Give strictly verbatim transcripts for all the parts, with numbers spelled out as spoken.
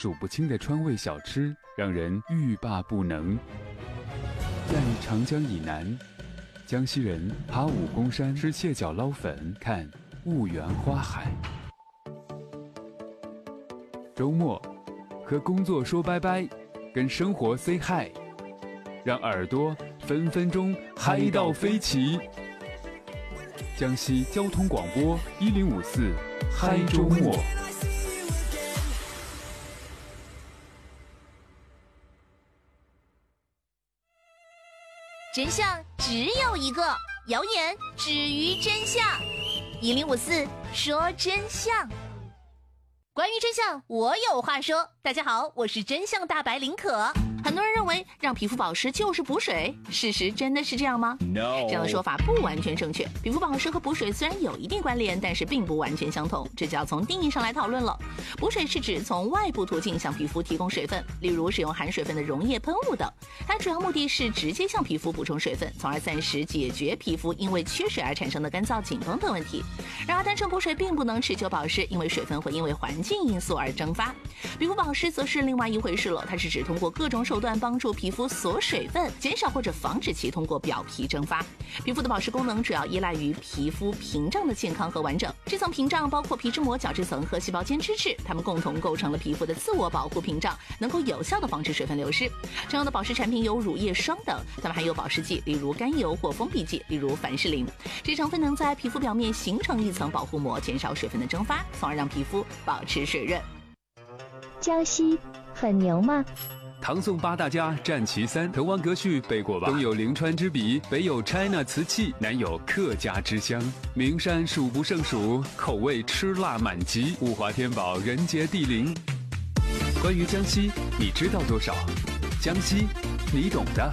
数不清的川味小吃，让人欲罢不能。在长江以南，江西人爬武功山吃蟹脚捞粉，看婺源花海。周末和工作说拜拜，跟生活 say hi， 让耳朵分分钟嗨到飞起。江西交通广播一零五四嗨周末。 真相只有一个，谣言止于真相。一零五四说真相。关于真相，我有话说。大家好，我是真相大白林可。很多人认为让皮肤保湿就是补水，事实真的是这样吗 ？No， 这样的说法不完全正确。皮肤保湿和补水虽然有一定关联，但是并不完全相同，这就要从定义上来讨论了。补水是指从外部途径向皮肤提供水分，例如使用含水分的溶液喷雾等。它主要目的是直接向皮肤补充水分，从而暂时解决皮肤因为缺水而产生的干燥、紧绷等问题。然而，单纯补水并不能持久保湿，因为水分会因为环境因素而蒸发。皮肤保湿则是另外一回事了，它是指通过各种手段帮助皮肤锁水分，减少或者防止其通过表皮蒸发。皮肤的保湿功能主要依赖于皮肤屏障的健康和完整。这层屏障包括皮脂膜、角质层和细胞间脂质，它们共同构成了皮肤的自我保护屏障，能够有效地防止水分流失。常用的保湿产品有乳液、霜等，它们含有保湿剂，例如甘油或封闭剂，例如凡士林。这些成分能在皮肤表面形成一层保护膜，减少水分的蒸发，从而让皮肤保持水润。 江西很牛吗？ 唐宋八大家占其三，滕王阁序背过吧？东有临川之笔，北有 China 瓷器，南有客家之乡，名山数不胜数，口味吃辣满级，物华天宝，人杰地灵。关于江西，你知道多少？江西，你懂的。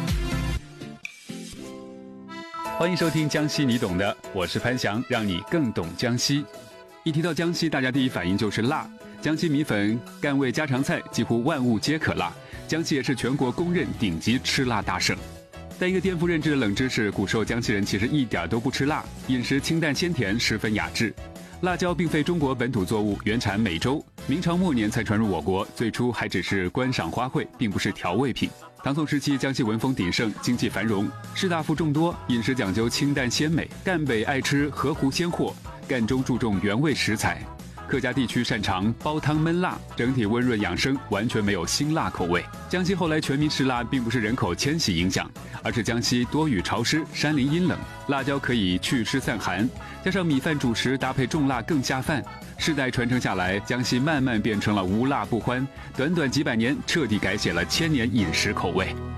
欢迎收听江西你懂的，我是潘翔，让你更懂江西。一提到江西，大家第一反应就是辣。江西米粉、赣味家常菜几乎万物皆可辣，江西也是全国公认顶级吃辣大省。但一个颠覆认知的冷知识，古时候江西人其实一点都不吃辣，饮食清淡鲜甜，十分雅致。辣椒并非中国本土作物，原产美洲，明朝末年才传入我国，最初还只是观赏花卉，并不是调味品。唐宋时期，江西文风鼎盛，经济繁荣，士大夫众多，饮食讲究清淡鲜美。赣北爱吃河湖鲜货，赣中注重原味食材。客家地区擅长煲汤焖辣，整体温润养生，完全没有辛辣口味。江西后来全民吃辣，并不是人口迁徙影响，而是江西多雨潮湿，山林阴冷，辣椒可以祛湿散寒，加上米饭主食搭配重辣更下饭。世代传承下来，江西慢慢变成了无辣不欢，短短几百年彻底改写了千年饮食口味。